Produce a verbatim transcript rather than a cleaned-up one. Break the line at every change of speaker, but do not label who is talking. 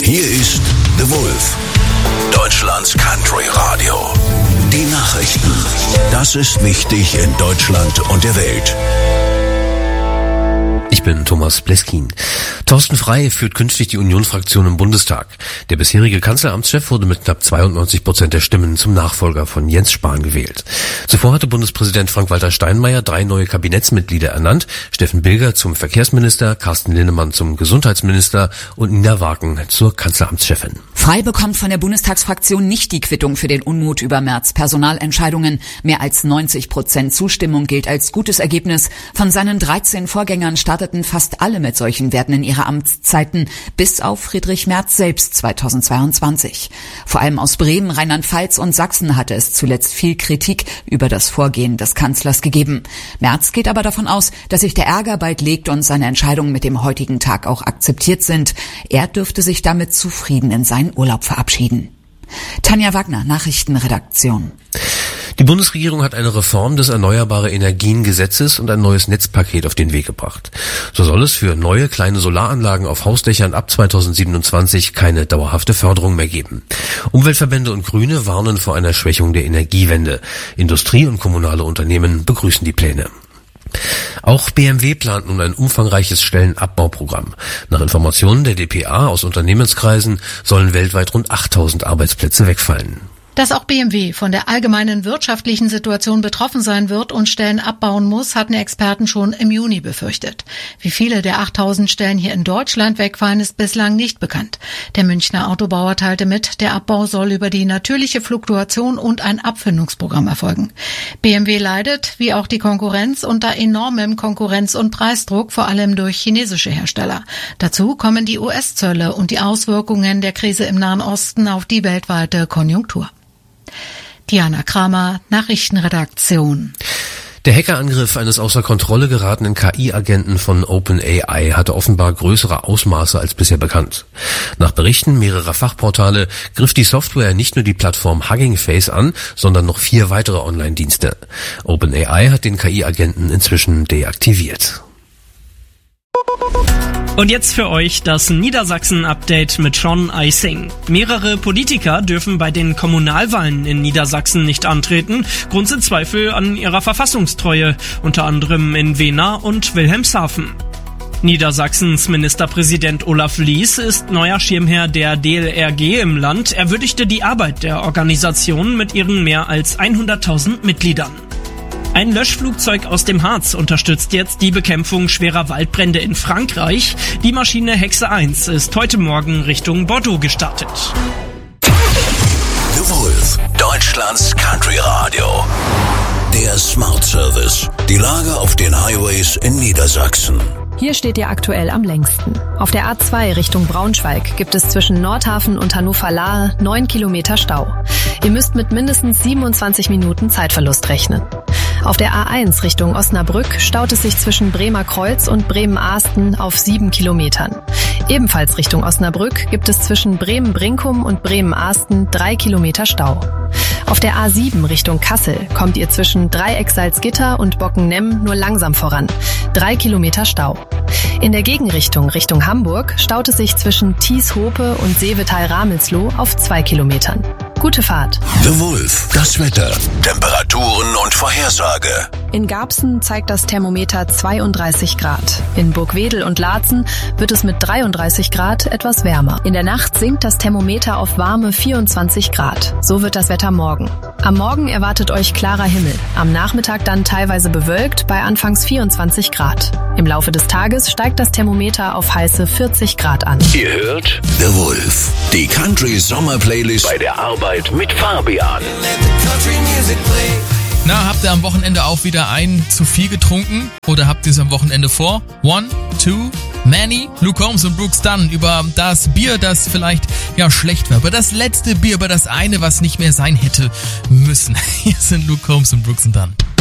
Hier ist The Wolf, Deutschlands Country Radio. Die Nachrichten. Das ist wichtig in Deutschland und der Welt.
Ich bin Thomas Bleskin. Thorsten Frey führt künftig die Union-Fraktion im Bundestag. Der bisherige Kanzleramtschef wurde mit knapp zweiundneunzig Prozent der Stimmen zum Nachfolger von Jens Spahn gewählt. Zuvor hatte Bundespräsident Frank-Walter Steinmeier drei neue Kabinettsmitglieder ernannt: Steffen Bilger zum Verkehrsminister, Carsten Linnemann zum Gesundheitsminister und Nina Wagen zur Kanzleramtschefin.
Frey bekommt von der Bundestagsfraktion nicht die Quittung für den Unmut über Merz' Personalentscheidungen. Mehr als neunzig Prozent Zustimmung gilt als gutes Ergebnis. Von seinen dreizehn Vorgängern starteten fast alle mit solchen Werten in ihre Amtszeiten, bis auf Friedrich Merz selbst zweitausendzweiundzwanzig. Vor allem aus Bremen, Rheinland-Pfalz und Sachsen hatte es zuletzt viel Kritik über das Vorgehen des Kanzlers gegeben. Merz geht aber davon aus, dass sich der Ärger bald legt und seine Entscheidungen mit dem heutigen Tag auch akzeptiert sind. Er dürfte sich damit zufrieden in seinen Urlaub verabschieden. Tanja Wagner, Nachrichtenredaktion.
Die Bundesregierung hat eine Reform des Erneuerbare Energien Gesetzes und ein neues Netzpaket auf den Weg gebracht. So soll es für neue kleine Solaranlagen auf Hausdächern ab zweitausendsiebenundzwanzig keine dauerhafte Förderung mehr geben. Umweltverbände und Grüne warnen vor einer Schwächung der Energiewende. Industrie und kommunale Unternehmen begrüßen die Pläne. Auch B M W plant nun ein umfangreiches Stellenabbauprogramm. Nach Informationen der D P A aus Unternehmenskreisen sollen weltweit rund achttausend Arbeitsplätze wegfallen.
Dass auch B M W von der allgemeinen wirtschaftlichen Situation betroffen sein wird und Stellen abbauen muss, hatten Experten schon im Juni befürchtet. Wie viele der achttausend Stellen hier in Deutschland wegfallen, ist bislang nicht bekannt. Der Münchner Autobauer teilte mit, der Abbau soll über die natürliche Fluktuation und ein Abfindungsprogramm erfolgen. B M W leidet, wie auch die Konkurrenz, unter enormem Konkurrenz- und Preisdruck, vor allem durch chinesische Hersteller. Dazu kommen die U S-Zölle und die Auswirkungen der Krise im Nahen Osten auf die weltweite Konjunktur. Diana Kramer, Nachrichtenredaktion.
Der Hackerangriff eines außer Kontrolle geratenen K I-Agenten von OpenAI hatte offenbar größere Ausmaße als bisher bekannt. Nach Berichten mehrerer Fachportale griff die Software nicht nur die Plattform Hugging Face an, sondern noch vier weitere Online-Dienste. OpenAI hat den K I-Agenten inzwischen deaktiviert.
Und jetzt für euch das Niedersachsen-Update mit Sean Eising. Mehrere Politiker dürfen bei den Kommunalwahlen in Niedersachsen nicht antreten. Grund sind Zweifel an ihrer Verfassungstreue, unter anderem in Wehna und Wilhelmshaven. Niedersachsens Ministerpräsident Olaf Lies ist neuer Schirmherr der D L R G im Land. Er würdigte die Arbeit der Organisation mit ihren mehr als hunderttausend Mitgliedern. Ein Löschflugzeug aus dem Harz unterstützt jetzt die Bekämpfung schwerer Waldbrände in Frankreich. Die Maschine Hexe eins ist heute Morgen Richtung Bordeaux gestartet.
The Wolf, Deutschlands Country Radio. Der Smart Service. Die Lage auf den Highways in Niedersachsen.
Hier steht ihr aktuell am längsten. Auf der A zwei Richtung Braunschweig gibt es zwischen Nordhafen und Hannover-Lahe neun Kilometer Stau. Ihr müsst mit mindestens siebenundzwanzig Minuten Zeitverlust rechnen. Auf der A eins Richtung Osnabrück staut es sich zwischen Bremer Kreuz und Bremen-Ahsten auf sieben Kilometern. Ebenfalls Richtung Osnabrück gibt es zwischen Bremen-Brinkum und Bremen-Ahsten drei Kilometer Stau. Auf der A sieben Richtung Kassel kommt ihr zwischen Dreieck-Salzgitter und Bockennemm nur langsam voran. Drei Kilometer Stau. In der Gegenrichtung Richtung Hamburg staut es sich zwischen Thies-Hope und Seevetal-Ramelsloh auf zwei Kilometern. Gute Fahrt.
The Wolf, das Wetter, Temperaturen und Vorhersage.
In Garbsen zeigt das Thermometer zweiunddreißig Grad. In Burgwedel und Laatzen wird es mit dreiunddreißig Grad etwas wärmer. In der Nacht sinkt das Thermometer auf warme vierundzwanzig Grad. So wird das Wetter morgen. Am Morgen erwartet euch klarer Himmel. Am Nachmittag dann teilweise bewölkt bei anfangs vierundzwanzig Grad. Im Laufe des Tages steigt das Thermometer auf heiße vierzig Grad an.
Ihr hört The Wolf, die Country Sommer Playlist bei der Arbeit mit Fabian.
Na, habt ihr am Wochenende auch wieder ein zu viel getrunken? Oder habt ihr es am Wochenende vor? One, two, many? Luke Combs und Brooks Dunn über das Bier, das vielleicht ja schlecht war. Über das letzte Bier, über das eine, was nicht mehr sein hätte müssen. Hier sind Luke Combs und Brooks Dunn.